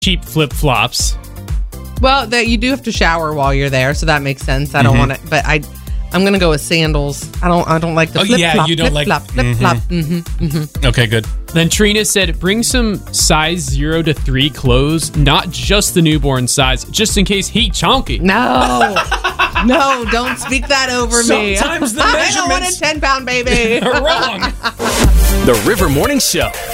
cheap flip-flops. Well, that you do have to shower while you're there, so that makes sense. I don't want to, but I'm gonna go with sandals. I don't like the flip-flop. You don't flip-flop, flip-flop. Okay, good. Then Trina said, bring some size 0 to 3 clothes, not just the newborn size, just in case he chonky. No, don't speak that over me. Sometimes the I don't want a measurements 10-pound baby. are wrong. The River Morning Show.